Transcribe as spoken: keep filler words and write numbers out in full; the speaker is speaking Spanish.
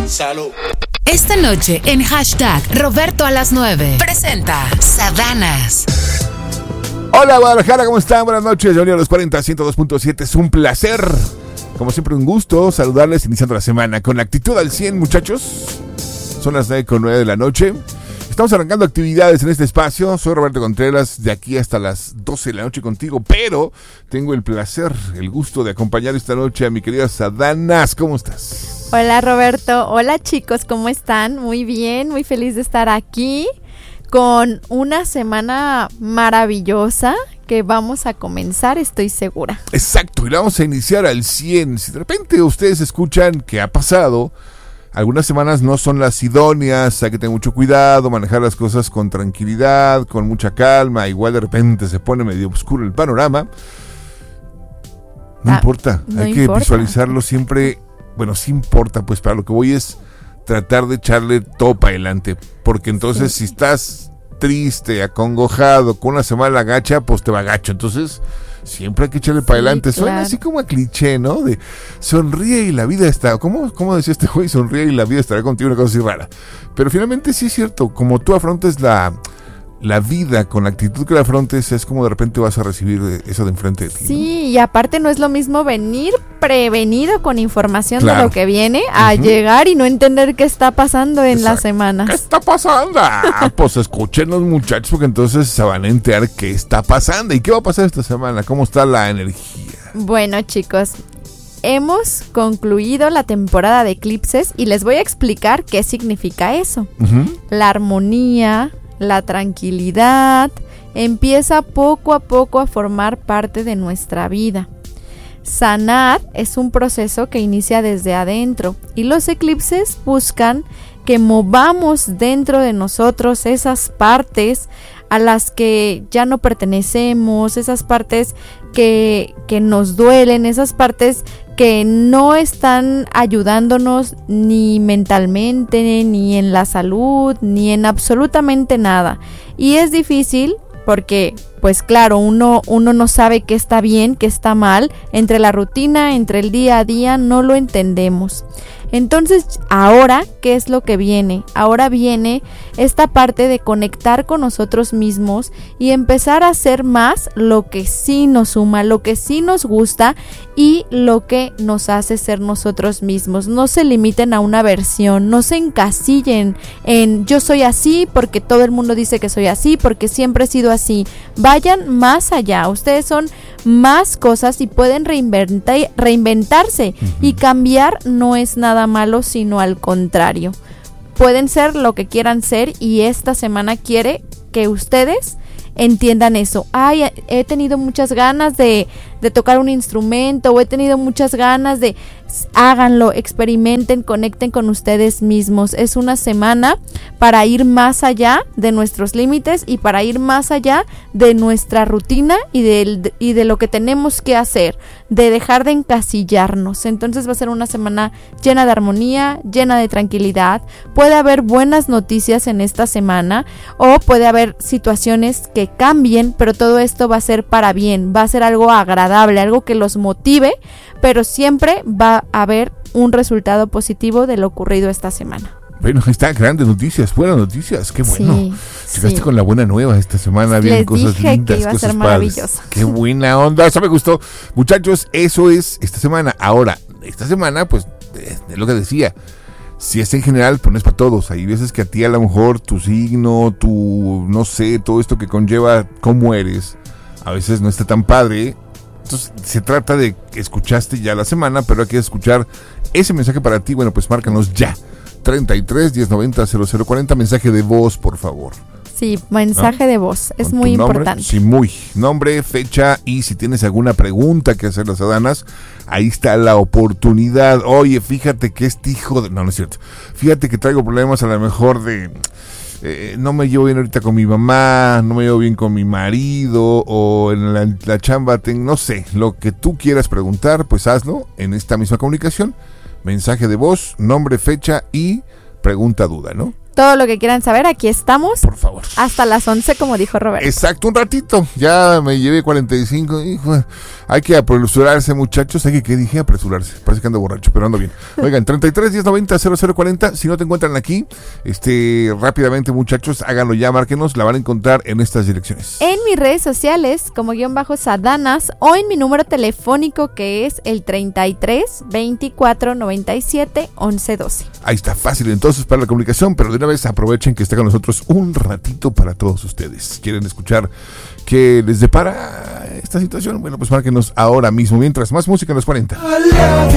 Salud. Esta noche en hashtag Roberto a las nueve presenta Sadanas. Hola Guadalajara, ¿cómo están? Buenas noches, yo a los cuarenta, ciento dos punto siete, es un placer. Como siempre un gusto saludarles iniciando la semana con la actitud al cien, muchachos. Son las nueve con nueve de la noche. Estamos arrancando actividades en este espacio. Soy Roberto Contreras, de aquí hasta las doce de la noche contigo, pero tengo el placer, el gusto de acompañar esta noche a mi querida Sadanas. ¿Cómo estás? Hola Roberto, hola chicos, ¿cómo están? Muy bien, muy feliz de estar aquí con una semana maravillosa que vamos a comenzar, estoy segura. Exacto, y la vamos a iniciar al cien. Si de repente ustedes escuchan que ha pasado, algunas semanas no son las idóneas, hay que tener mucho cuidado, manejar las cosas con tranquilidad, con mucha calma, igual de repente se pone medio oscuro el panorama. No ah, importa, no hay importa. que visualizarlo siempre, bueno, sí importa, pues para lo que voy es tratar de echarle todo para adelante, porque entonces sí. si estás triste, acongojado, con una semana gacha, pues te va gacho, entonces siempre hay que echarle sí, para adelante. Claro. Suena así como a cliché, ¿no? De sonríe y la vida está, ¿cómo, cómo decía este güey? Sonríe y la vida estará contigo, una cosa así rara. Pero finalmente sí es cierto, como tú afrontes la, la vida con la actitud que la afrontes, es como de repente vas a recibir eso de enfrente de ti. Sí, ¿no? Y aparte no es lo mismo venir prevenido con información claro. de lo que viene a uh-huh. llegar y no entender qué está pasando en Exacto. las semanas. ¿Qué está pasando? Ah, pues escuchen los muchachos, porque entonces se van a enterar qué está pasando. ¿Y qué va a pasar esta semana? ¿Cómo está la energía? Bueno, chicos, hemos concluido la temporada de eclipses y les voy a explicar qué significa eso. Uh-huh. La armonía, la tranquilidad empieza poco a poco a formar parte de nuestra vida. Sanar es un proceso que inicia desde adentro y los eclipses buscan que movamos dentro de nosotros esas partes a las que ya no pertenecemos, esas partes que, que nos duelen, esas partes que no están ayudándonos ni mentalmente, ni en la salud, ni en absolutamente nada. Y es difícil porque, pues claro, uno, uno no sabe qué está bien, qué está mal, entre la rutina, entre el día a día, no lo entendemos. Entonces, ahora, ¿qué es lo que viene? Ahora viene esta parte de conectar con nosotros mismos y empezar a hacer más lo que sí nos suma, lo que sí nos gusta y lo que nos hace ser nosotros mismos. No se limiten a una versión, no se encasillen en yo soy así porque todo el mundo dice que soy así, porque siempre he sido así. Vayan más allá, ustedes son más cosas y pueden reinventar, reinventarse uh-huh. y cambiar no es nada malo, sino al contrario. Pueden ser lo que quieran ser y esta semana quiere que ustedes entiendan eso. Ay, he tenido muchas ganas de, de tocar un instrumento o he tenido muchas ganas de... Háganlo, experimenten, conecten con ustedes mismos. Es una semana para ir más allá de nuestros límites y para ir más allá de nuestra rutina y de, y de lo que tenemos que hacer, de dejar de encasillarnos. Entonces va a ser una semana llena de armonía, llena de tranquilidad. Puede haber buenas noticias en esta semana o puede haber situaciones que cambien, pero todo esto va a ser para bien, va a ser algo agradable, algo que los motive, pero siempre va a haber un resultado positivo de lo ocurrido esta semana. Bueno, ahí están grandes noticias, buenas noticias, qué bueno. Sí, llegaste sí. con la buena nueva esta semana, bien, cosas dije lindas, que iba cosas a ser maravillosa. Qué buena onda, eso me gustó. Muchachos, eso es esta semana. Ahora, esta semana, pues, es lo que decía. Si es en general, pues no es para todos. Hay veces que a ti a lo mejor tu signo, tu, no sé, todo esto que conlleva cómo eres, a veces no está tan padre. Entonces se trata de que escuchaste ya la semana, pero hay que escuchar ese mensaje para ti. Bueno, pues márcanos ya. treinta y tres, diez noventa, cero cero cuarenta, mensaje de voz, por favor. Sí, mensaje ¿no? de voz, es muy nombre, importante. Sí, muy. Nombre, fecha y si tienes alguna pregunta que hacer las Sadanas, ahí está la oportunidad. Oye, fíjate que este hijo de... No, no es cierto. Fíjate que traigo problemas a lo mejor de... Eh, no me llevo bien ahorita con mi mamá, no me llevo bien con mi marido, o en la, la chamba, ten, no sé, lo que tú quieras preguntar, pues hazlo en esta misma comunicación. Mensaje de voz, nombre, fecha y pregunta, duda, ¿no? todo lo que quieran saber, aquí estamos. Por favor. Hasta las once, como dijo Roberto. Exacto, un ratito. Ya me llevé cuarenta y cinco. Hijo, hay que apresurarse, muchachos. Hay que, ¿qué dije? Apresurarse. Parece que ando borracho, pero ando bien. Oigan, treinta y tres, diez, noventa, cero cero cuarenta. Si no te encuentran aquí, este, rápidamente, muchachos, háganlo ya, márquenos. La van a encontrar en estas direcciones. En mis redes sociales, como guión bajo Sadanas, o en mi número telefónico, que es el treinta y tres, veinticuatro, noventa y siete, once, doce. Ahí está, fácil entonces para la comunicación, pero de una vez aprovechen que está con nosotros un ratito para todos ustedes. ¿Quieren escuchar qué les depara esta situación? Bueno, pues márquenos ahora mismo. Mientras, más música en los cuarenta.